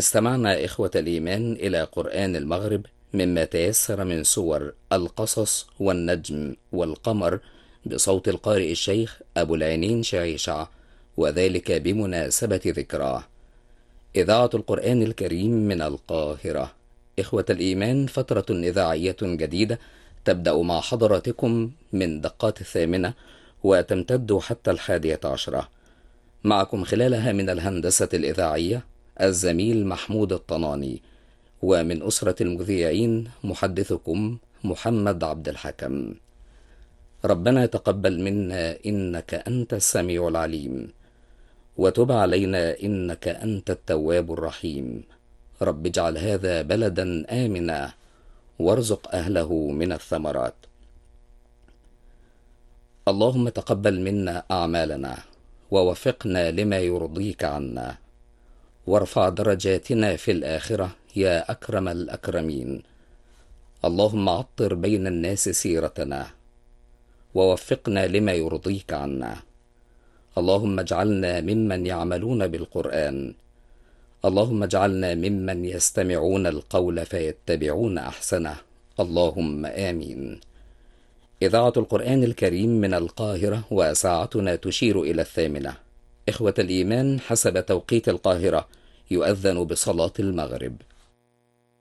استمعنا إخوة الإيمان إلى قرآن المغرب مما تيسر من سور القصص والنجم والقمر بصوت القارئ الشيخ أبو العينين شعيشع، وذلك بمناسبة ذكراه. إذاعة القرآن الكريم من القاهرة. إخوة الإيمان، فترة إذاعية جديدة تبدأ مع حضراتكم من دقات 8 وتمتد حتى 11. معكم خلالها من الهندسة الإذاعية الزميل محمود الطناني، ومن أسرة المذيعين محدثكم محمد عبد الحكم. ربنا تقبل منا إنك أنت السميع العليم، وتب علينا إنك أنت التواب الرحيم. رب اجعل هذا بلدا آمنا وارزق أهله من الثمرات. اللهم تقبل منا أعمالنا ووفقنا لما يرضيك عنا، وارفع درجاتنا في الآخرة يا أكرم الأكرمين. اللهم عطر بين الناس سيرتنا ووفقنا لما يرضيك عنا. اللهم اجعلنا ممن يعملون بالقرآن. اللهم اجعلنا ممن يستمعون القول فيتبعون أحسنه. اللهم آمين. إذاعة القرآن الكريم من القاهرة، وساعتنا تشير إلى 8. إخوة الإيمان، حسب توقيت القاهرة يؤذن بصلاة المغرب،